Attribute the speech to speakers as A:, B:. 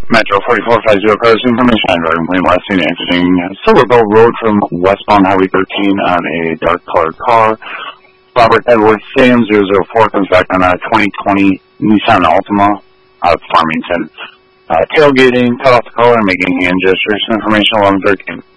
A: Metro 4450 cars information on driving plane last seen exiting Silver Bell Road from westbound Highway 13 on a dark colored car. Robert Edward Sam 004 comes back on a 2020 Nissan Altima out of Farmington. Tailgating, cut off the collar, and making hand gestures. Information 1113.